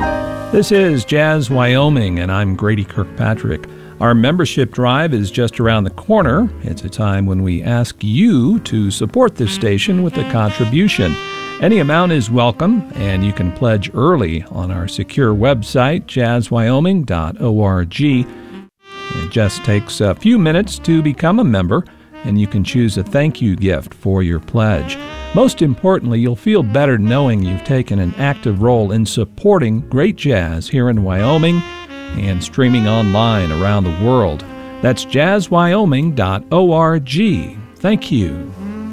This is Jazz Wyoming, and I'm Grady Kirkpatrick. Our membership drive is just around the corner. It's a time when we ask you to support this station with a contribution. Any amount is welcome, and you can pledge early on our secure website, jazzwyoming.org. It just takes a few minutes to become a member, and you can choose a thank you gift for your pledge. Most importantly, you'll feel better knowing you've taken an active role in supporting great jazz here in Wyoming and streaming online around the world. That's jazzwyoming.org. Thank you.